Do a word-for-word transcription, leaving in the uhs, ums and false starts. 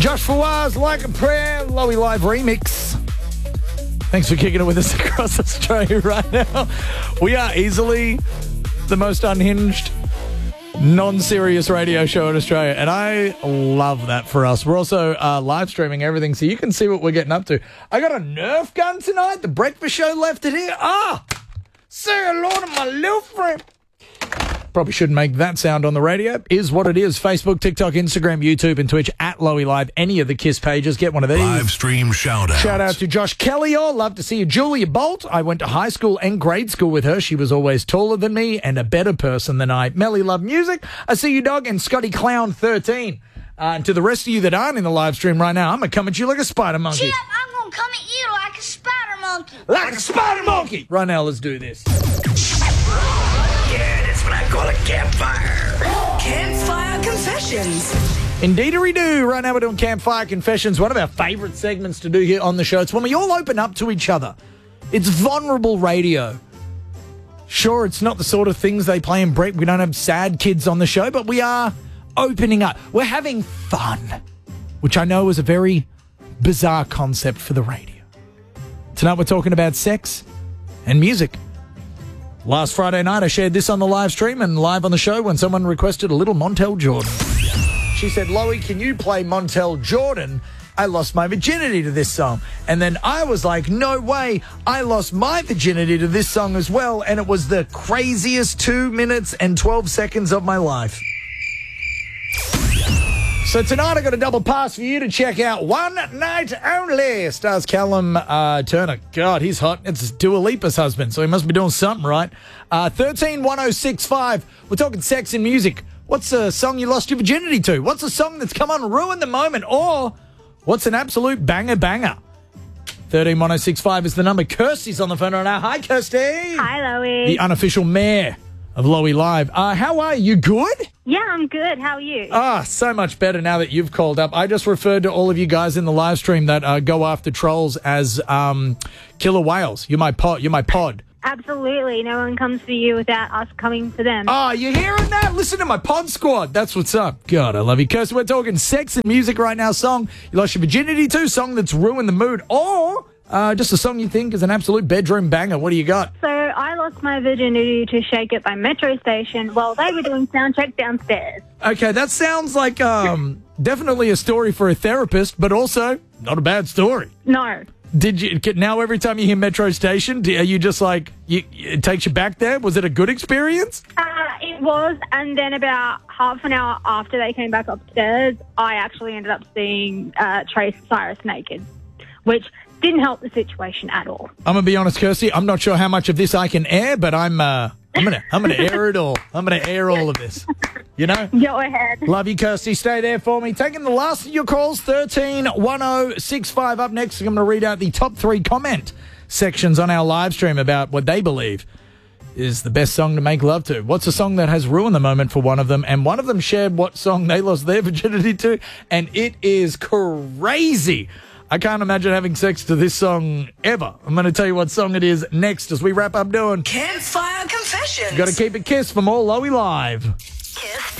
Josh Fawaz, Like a Prayer, Lowy Live remix. Thanks for kicking it with us across Australia right now. We are easily the most unhinged, non-serious radio show in Australia, and I love that for us. We're also uh, live streaming everything, so you can see what we're getting up to. I got a Nerf gun tonight. The breakfast show left it here. Ah, say hello to my little friend. Probably shouldn't make that sound on the radio. Is what it is. Facebook, TikTok, Instagram, YouTube, and Twitch at Lowy Live. Any of the KISS pages. Get one of these. Live stream shout out. Shout out to Josh Kelly. Oh, love to see you. Julia Bolt. I went to high school and grade school with her. She was always taller than me and a better person than I. Melly Love Music. I see you, dog. And Scotty Clown thirteen. Uh, and to the rest of you that aren't in the live stream right now, I'm going to come at you like a spider monkey. Chip, I'm going to come at you like a spider monkey. Like a spider monkey. Right now, let's do this. Yeah, that's what I call a campfire. Campfire Confessions. Indeed-a-doo. Right now we're doing Campfire Confessions, one of our favourite segments to do here on the show. It's when we all open up to each other. It's vulnerable radio. Sure, it's not the sort of things they play in Brett. We don't have sad kids on the show, but we are opening up. We're having fun, which I know is a very bizarre concept for the radio. Tonight we're talking about sex and music. Last Friday night, I shared this on the live stream and live on the show when someone requested a little Montel Jordan. She said, Lowy, can you play Montel Jordan? I lost my virginity to this song. And then I was like, no way. I lost my virginity to this song as well. And it was the craziest two minutes and twelve seconds of my life. So tonight I got a double pass for you to check out One Night Only. Stars Callum uh, Turner. God, he's hot. It's Dua Lipa's husband, so he must be doing something right. Uh, thirteen one oh six five. We're talking sex and music. What's a song you lost your virginity to? What's a song that's come on and ruined the moment? Or what's an absolute banger banger? thirteen one oh six five is the number. Kirsty's on the phone right now. Hi, Kirsty. Hi, Lowy. The unofficial mayor of Lowy Live. Uh, how are you? Good? Yeah, I'm good. How are you? Ah, so much better now that you've called up. I just referred to all of you guys in the live stream that uh, go after trolls as um, killer whales. You're my pod. You're my pod. Absolutely. No one comes for you without us coming for them. Oh, you hearing that? Listen to my pod squad. That's what's up. God, I love you. Kirsty, we're talking sex and music right now. Song you lost your virginity to, song that's ruined the mood, or uh, just a song you think is an absolute bedroom banger. What do you got? So I lost my virginity to Shake It by Metro Station while they were doing sound check downstairs. Okay, that sounds like um, definitely a story for a therapist, but also not a bad story. No. Did you now every time you hear Metro Station, do, are you just like you, it takes you back there? Was it a good experience? Uh, it was, and then about half an hour after they came back upstairs, I actually ended up seeing uh, Trace Cyrus naked, which didn't help the situation at all. I'm gonna be honest, Kirsty. I'm not sure how much of this I can air, but I'm uh, I'm gonna I'm gonna air it all. I'm gonna air all of this. You know? Go ahead. Love you, Kirsty. Stay there for me. Taking the last of your calls, thirteen one oh six five. Up next, I'm going to read out the top three comment sections on our live stream about what they believe is the best song to make love to. What's a song that has ruined the moment for one of them? And one of them shared what song they lost their virginity to, and it is crazy. I can't imagine having sex to this song ever. I'm going to tell you what song it is next as we wrap up doing Campfire Confessions. Got to keep it KISS for more Lowy Live. KISS